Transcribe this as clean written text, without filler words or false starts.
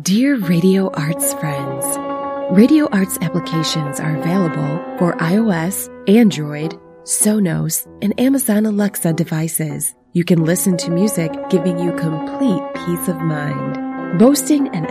Dear Radio Arts friends, Radio Arts applications are available for iOS, Android, Sonos, and Amazon Alexa devices. You can listen to music giving you complete peace of mind. Boasting an